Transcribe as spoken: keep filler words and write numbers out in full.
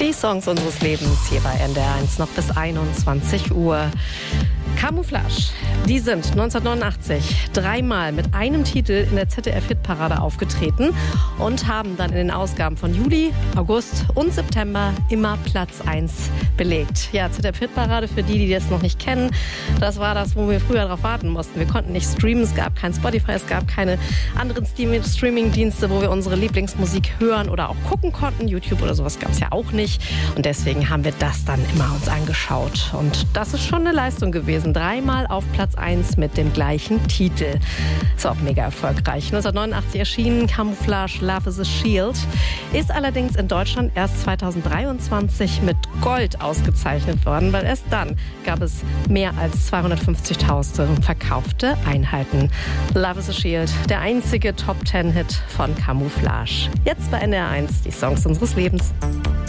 Die Songs unseres Lebens hier bei N D R eins noch bis einundzwanzig Uhr. Camouflage. Die sind neunzehnhundertneunundachtzig dreimal mit einem Titel in der Z D F-Hitparade aufgetreten und haben dann in den Ausgaben von Juli, August und September immer Platz eins belegt. Ja, Z D F-Hitparade, für die, die das noch nicht kennen, das war das, wo wir früher darauf warten mussten. Wir konnten nicht streamen, es gab kein Spotify, es gab keine anderen Streaming-Dienste, wo wir unsere Lieblingsmusik hören oder auch gucken konnten. YouTube oder sowas gab es ja auch nicht. Und deswegen haben wir das dann immer uns angeschaut. Und das ist schon eine Leistung gewesen. Dreimal auf Platz eins mit dem gleichen Titel. Ist auch mega erfolgreich. neunzehnhundertneunundachtzig erschienen Camouflage, Love is a Shield. Ist allerdings in Deutschland erst zweitausenddreiundzwanzig mit Gold ausgezeichnet worden, weil erst dann gab es mehr als zweihundertfünfzigtausend verkaufte Einheiten. Love is a Shield, der einzige Top-Ten-Hit von Camouflage. Jetzt bei N D R eins, die Songs unseres Lebens.